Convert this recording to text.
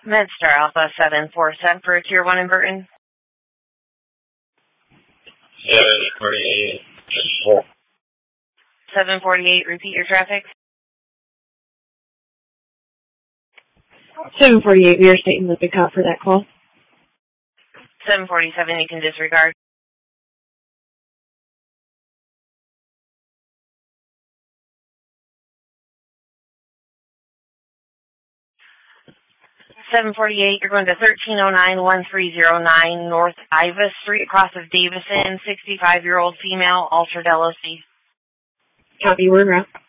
MedStar Alpha 747 for Tier 1 in Burton. 748. 748, repeat your traffic. 748, we are stating the big cop for that call. 747, you can disregard. You're going to 1309-1309 North Iva Street, across of Davison, 65-year-old female, altered LOC. Copy, word route.